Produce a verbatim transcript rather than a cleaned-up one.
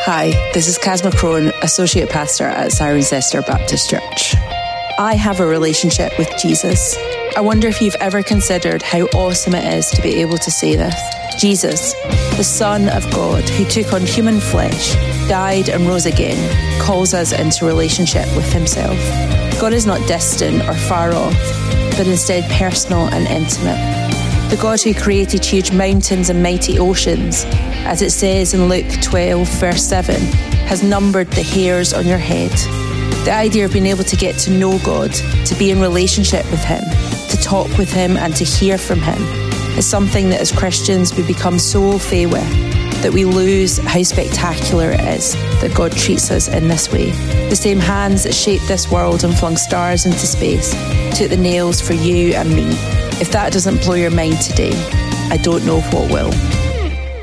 Hi, this is Kaz McCrone, Associate Pastor at Cirencester Baptist Church. I have a relationship with Jesus. I wonder if you've ever considered how awesome it is to be able to say this. Jesus, the Son of God, who took on human flesh, died and rose again, calls us into relationship with himself. God is not distant or far off, but instead personal and intimate. The God who created huge mountains and mighty oceans, as it says in Luke twelve, verse seven, has numbered the hairs on your head. The idea of being able to get to know God, to be in relationship with him, to talk with him and to hear from him, is something that as Christians we become so au fait with, that we lose how spectacular it is that God treats us in this way. The same hands that shaped this world and flung stars into space took the nails for you and me. If that doesn't blow your mind today, I don't know what will.